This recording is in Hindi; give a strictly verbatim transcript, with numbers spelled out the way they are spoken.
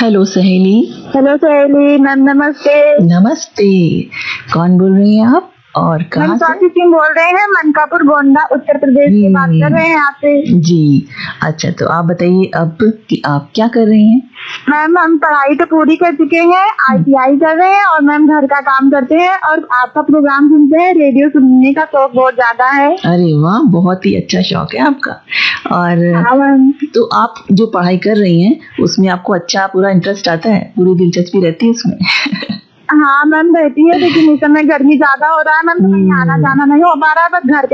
हेलो सहेली। हेलो सहेली मैम, नमस्ते। नमस्ते। कौन बोल रही हैं आप और कहाँ मैम से? स्वाति सिंह बोल रहे हैं, मनकापुर गोंडा उत्तर प्रदेश से बात कर रहे हैं आपसे। जी अच्छा, तो आप बताइए अब कि आप क्या कर रही हैं? मैम हम पढ़ाई तो पूरी कर चुके हैं, आई टी आई कर रहे हैं और मैम घर का काम करते हैं और आपका प्रोग्राम सुनते हैं। रेडियो सुनने का शौक बहुत ज्यादा है। अरे वाह, बहुत ही अच्छा शौक है आपका। और हाँ मैम। तो आप जो पढ़ाई कर रही हैं उसमें आपको अच्छा पूरा इंटरेस्ट आता है, पूरी दिलचस्पी रहती है उसमें? हाँ मैम रहती है, लेकिन इस समय गर्मी ज्यादा हो रहा है मैम, तो कहीं आना जाना नहीं हो पा रहा है, बस घर